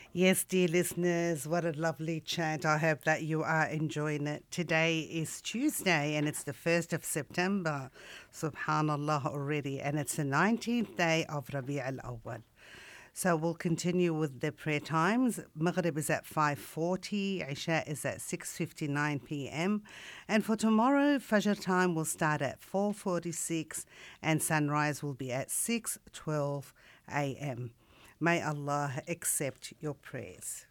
Yes, dear listeners, what a lovely chant. I hope that you are enjoying it. Today is Tuesday and it's the 1st of September. Subhanallah already. And it's the 19th day of Rabi' al-Awwal. So we'll continue with the prayer times. Maghrib is at 5:40, Isha is at 6:59 p.m. And for tomorrow, Fajr time will start at 4:46 and sunrise will be at 6:12 a.m. May Allah accept your prayers.